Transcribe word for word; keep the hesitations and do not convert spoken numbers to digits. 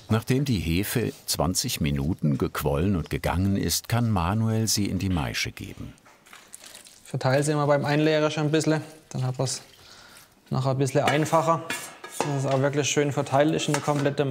Nachdem die Hefe zwanzig Minuten gequollen und gegangen ist, kann Manuel sie in die Maische geben. Ich verteile sie immer beim Einleeren schon ein bisschen, dann hat man es noch ein bisschen einfacher, dass es auch wirklich schön verteilt ist in der komplette